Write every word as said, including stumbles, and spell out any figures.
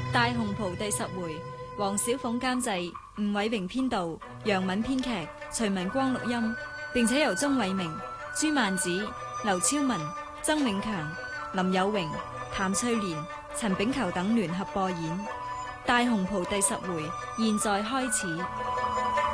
大紅袍第十回，黃小鳳監製，吳偉榮編導，楊敏編劇，徐文光錄音，並且由鍾偉明、朱曼子、劉超文、曾永強、林有榮、譚翠蓮、陳炳球等聯合播演。大紅袍第十回，現在開始。